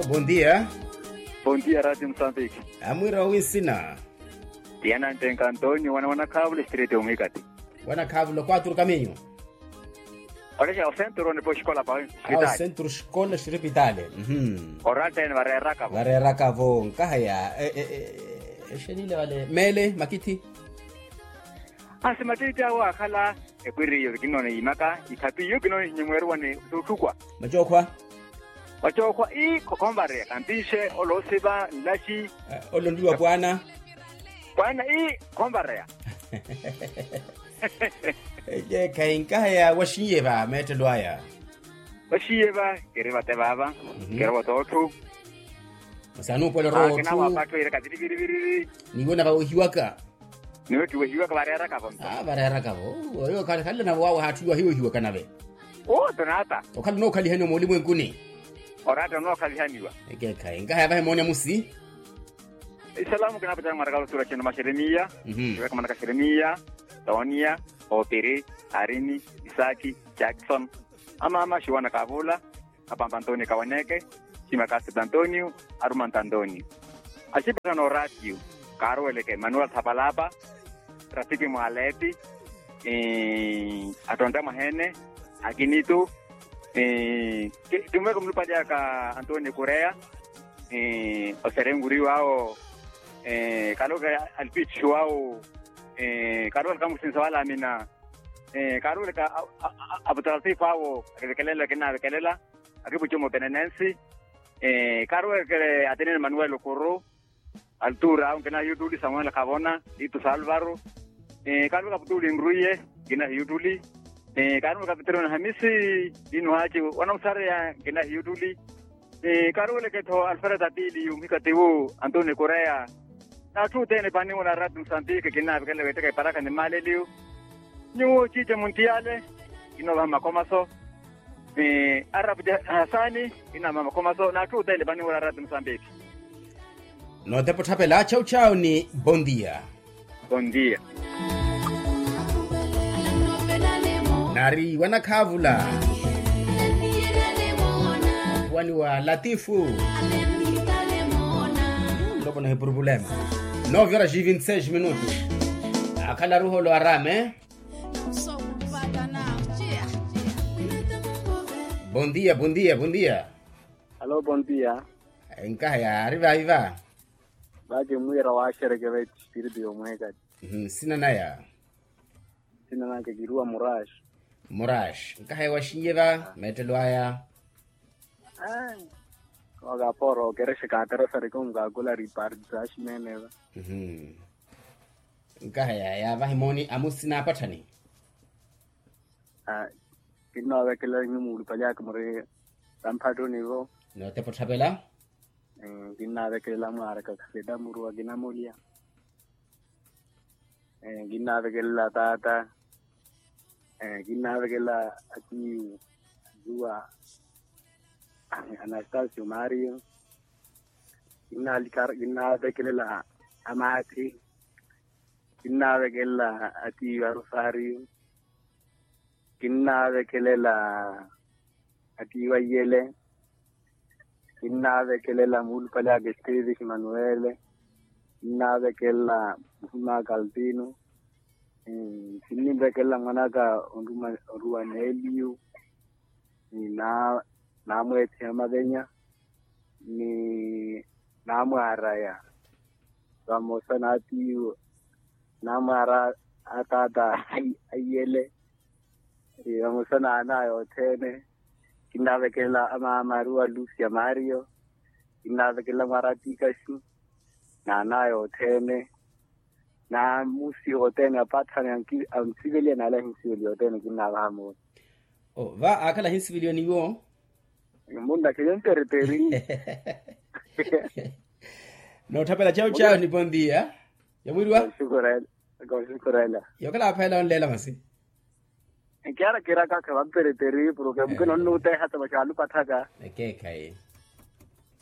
bom dia. Bom dia, Rádio Moçambique. Amwira wisina. Diana Ntenka Antônio, wana kabula street umikati. Wana kabula 4 caminho. Olha, o centro onde pode escola para Ao centro escola Shiripitale. Orate na vareraka. Vareraka vo nkaya. Shenile wale mele makiti. Asimatiti awa kala ekwiriyo kinone imaka ikapiyo kinone nyemweru wane tukwa. Majokwa. Wachokwa kokombare kantishe olosiba lashi olondiwa bwana. Bwana kombare. Nkaya washiyeba metelwaya. Washiyeba kereba tebaba, kereba totu. Masanu pole roho. Kana wapato ira kadiri. Niwona bawihiwaka. Niwe kiwehiwaka bareraka bonto. Bareraka bo. Oyo kale na wawa hatuwa hiwaka nabe. Tonata. Okali no kali heno mulimu nguni. Orata no kali haniwa. Nkaya bahe mone musi. Salamu kana pata maragalo sura chena masheremia. Kama na kasheremia, Tonia, Opere, Arini, Isaki, Jackson. Ama shiwana Kavula, Apampa Antonio Kawaneke, Chimakasi Antonio, Armand Antonio. Ashipa no radio, Karo eleke Manuel Tapalapa, Rafiki Mwaleti, Atonda Mahene, Aginito, tumeko mlupaja ka Antonio Correa, Oserenguri wao, Karoga Alpichu wao, Karoga kama sinsawala amina, Karoga ka abutalati wao, kelela kena kelela, akibucho mo penenensi, Karoga ke Ateneo Manuel Corro, Altura, aunque na Yuduli Samuel Cabona, Ito Salvaro, Karoga Abdul Ingruye, kina Yuduli, Karoga Petron Hamisi, Inuachi, wanamsare kina Yuduli, Karoga ke to Alfredo Atili, Umikatibu, Antonio Correa. Na tu tene pani una Radio Moçambique kina vile weteka paraka ni maleliu. Nyu chiche mundiale ino mama komaso. Arab Hasani ina mama komaso na tu tene pani una Radio Moçambique. No te potapela chau ni bom dia. Bom dia. Nari wana kavula. Wani wa Latifu. Lopo na problema. 9h26. Akala ruho lo arame. Bom dia. Alô, bom dia. Nkaya arriva. Baje mwira wa shereke vet spirit yo mweka. Sina naya. Sina na kigirua Murash. Nkaya washinyeva metelwaya. Oga poro kereshe katero sare kumga kula riparza shineneva. Nkaya ya vahimoni amusina patani. Kinno vekela nyumulu pajak more tampado nivo. No te potapela? Kinna vekela mara ka seda murwa ginamolia. Kinna vekela tata. Kinna vekela ati jua Anastasio Mario. Kinna vekela amati. Kinna vekela ati Rosario. Kinna vekela ati Wayele. Kinna vekela mulpala gestedi Manuele. Kinna vekela Muna Calvino. Kinna vekela manaka Ruanelio. Namwe Tiamadenya ni namwaraya Ramosanati namara atata ayele Ramosana anayo tene kinavekela Marua Lucia Mario kinavekela Marati Kashi na anayo tene na musi hotene apatana civilian ala hinsili hotene kinavamo va akala hinsili ni yo Munda kiyon teriteri. No tapela chau ni bom dia. Ya mwirwa? Shukurela. Yo kala pela on lela masi. Enkiara kira ka ka teriteri program ko nonu te hata machalu pathaga. Kai.